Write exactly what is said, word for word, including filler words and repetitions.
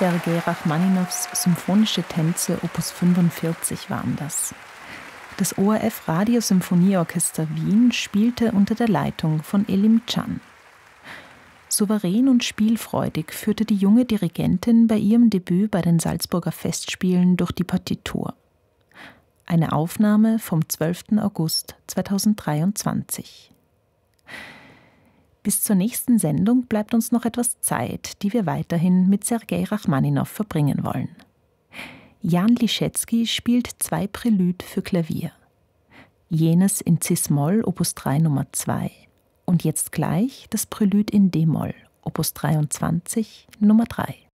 Sergei Rachmaninows Symphonische Tänze Opus fünfundvierzig waren das. Das O R F Radiosymphonieorchester Wien spielte unter der Leitung von Elim Can. Souverän und spielfreudig führte die junge Dirigentin bei ihrem Debüt bei den Salzburger Festspielen durch die Partitur. Eine Aufnahme vom zwölften August zweitausenddreiundzwanzig. Bis zur nächsten Sendung bleibt uns noch etwas Zeit, die wir weiterhin mit Sergei Rachmaninow verbringen wollen. Jan Liszewski spielt zwei Prälüde für Klavier. Jenes in Cis-Moll, Opus drei Nummer zwei und jetzt gleich das Prälüde in D-Moll, Opus dreiundzwanzig Nummer drei.